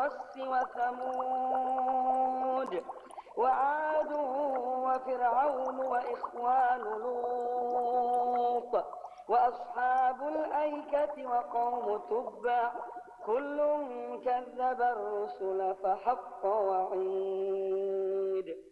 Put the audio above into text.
الرس وثمود وعاد وفرعون وإخوان لوط وأصحاب الأيكة وقوم تبع كل كذب الرسل فحق وعيد.